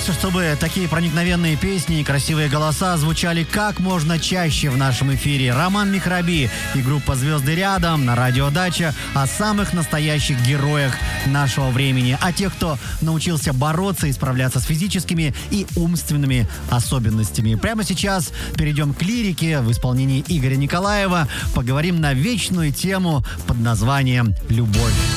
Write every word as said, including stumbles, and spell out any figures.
Хочется, чтобы такие проникновенные песни и красивые голоса звучали как можно чаще в нашем эфире. Роман Михраби и группа «Звезды рядом» на радио «Дача» о самых настоящих героях нашего времени, о тех, кто научился бороться и справляться с физическими и умственными особенностями. Прямо сейчас перейдем к лирике в исполнении Игоря Николаева. Поговорим на вечную тему под названием «Любовь».